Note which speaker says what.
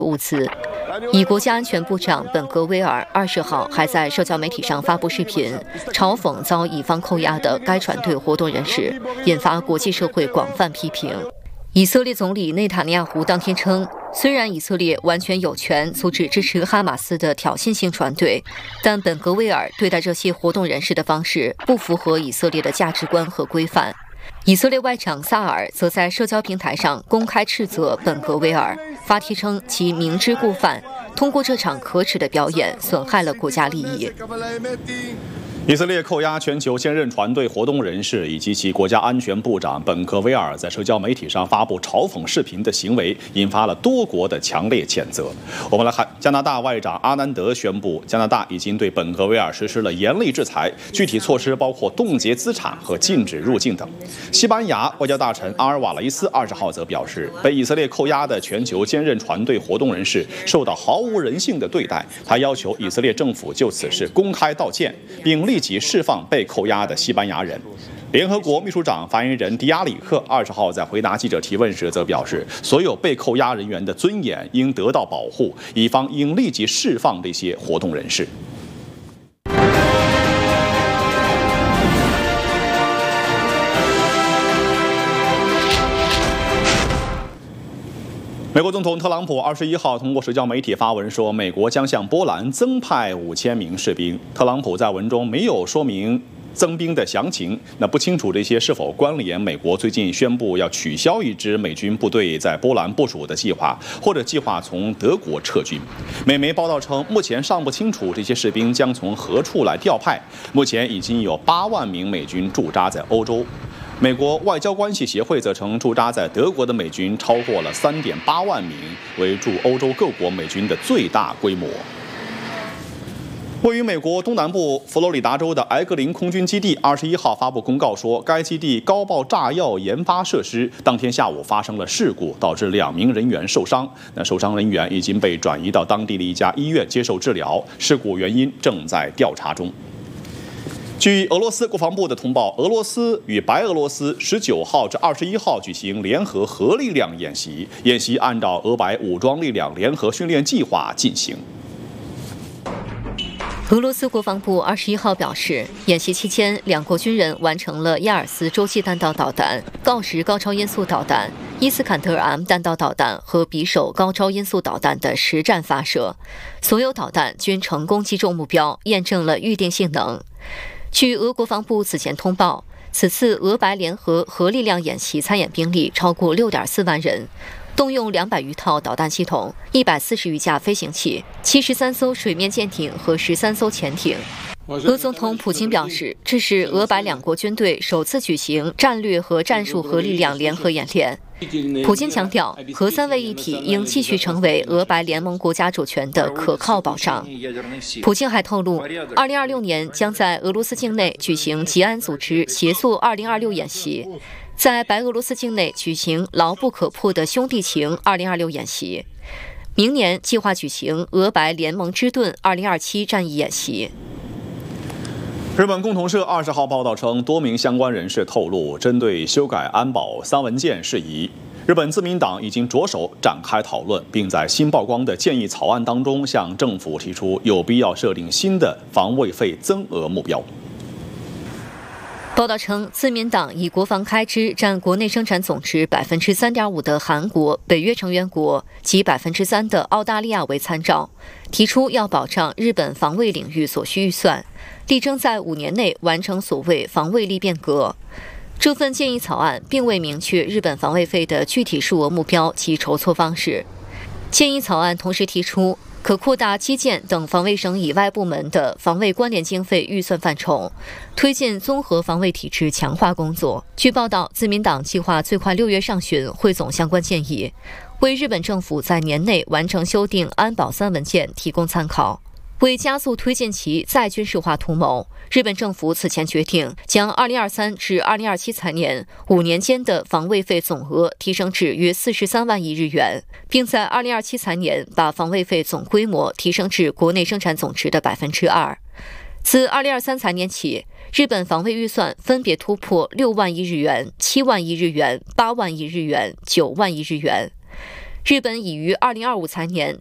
Speaker 1: 物资。以国家安全部长本格维尔20号还在社交媒体上发布视频，嘲讽遭以方扣押的该船队活动人士，引发国际社会广泛批评。以色列总理内塔尼亚胡当天称，虽然以色列完全有权阻止支持哈马斯的挑衅性船队，但本格维尔对待这些活动人士的方式不符合以色列的价值观和规范。以色列外长萨尔则在社交平台上公开斥责本格维尔，发帖称其明知故犯，通过这场可耻的表演损害了国家利益。
Speaker 2: 以色列扣押全球现任船队活动人士以及其国家安全部长本科维尔在社交媒体上发布嘲讽视频的行为，引发了多国的强烈谴责。我们来看，加拿大外长阿南德宣布，加拿大已经对本科维尔实施了严厉制裁，具体措施包括冻结资产和禁止入境等。西班牙外交大臣阿尔瓦雷斯20号则表示，被以色列扣押的全球现任船队活动人士受到毫无人性的对待，他要求以色列政府就此事公开道歉，并立即释放被扣押的西班牙人。联合国秘书长发言人迪亚里克20号在回答记者提问时则表示，所有被扣押人员的尊严应得到保护，以方应立即释放这些活动人士。美国总统特朗普21号通过社交媒体发文说，美国将向波兰增派5000名士兵。特朗普在文中没有说明增兵的详情，不清楚这些是否关联美国最近宣布要取消一支美军部队在波兰部署的计划，或者计划从德国撤军。美媒报道称，目前尚不清楚这些士兵将从何处来调派。目前已经有8万名美军驻扎在欧洲。美国外交关系协会则称，驻扎在德国的美军超过了3.8万名，为驻欧洲各国美军的最大规模。位于美国东南部佛罗里达州的埃格林空军基地21号发布公告说，该基地高爆炸药研发设施当天下午发生了事故，导致2名人员受伤。受伤人员已经被转移到当地的一家医院接受治疗，事故原因正在调查中。据俄罗斯国防部的通报，俄罗斯与白俄罗斯19号至21号举行联合核力量演习，演习按照俄白武装力量联合训练计划进行。
Speaker 1: 俄罗斯国防部21号表示，演习期间，两国军人完成了亚尔斯洲际弹道导弹、锆石高超音速导弹、伊斯坎特尔 M 弹道导弹和匕首高超音速导弹的实战发射，所有导弹均成功击中目标，验证了预定性能。据俄国防部此前通报，此次俄白联合核力量演习参演兵力超过6.4万人，动用200余套导弹系统、140余架飞行器、73艘水面舰艇和13艘潜艇。俄总统普京表示，这是俄白两国军队首次举行战略和战术核力量联合演练。普京强调，核三位一体应继续成为俄白联盟国家主权的可靠保障。普京还透露，2026年将在俄罗斯境内举行吉安组织协作2026演习，在白俄罗斯境内举行牢不可破的兄弟情2026演习。明年计划举行俄白联盟之盾2027战役演习。
Speaker 2: 日本共同社20号报道称，多名相关人士透露，针对修改安保3文件事宜，日本自民党已经着手展开讨论，并在新曝光的建议草案当中向政府提出有必要设定新的防卫费增额目标。
Speaker 1: 报道称，自民党以国防开支占国内生产总值3.5%的韩国、北约成员国及3%的澳大利亚为参照，提出要保障日本防卫领域所需预算，力争在5年内完成所谓防卫力变革。这份建议草案并未明确日本防卫费的具体数额目标及筹措方式。建议草案同时提出，可扩大基建等防卫省以外部门的防卫关联经费预算范畴，推进综合防卫体制强化工作。据报道，自民党计划最快6月上旬汇总相关建议，为日本政府在年内完成修订安保3文件提供参考。为加速推进其再军事化图谋，日本政府此前决定将2023至2027财年5年间的防卫费总额提升至约43万亿日元，并在2027财年把防卫费总规模提升至国内生产总值的2%。自2023财年起，日本防卫预算分别突破6万亿日元、7万亿日元、8万亿日元、9万亿日元。 日本已于2025财年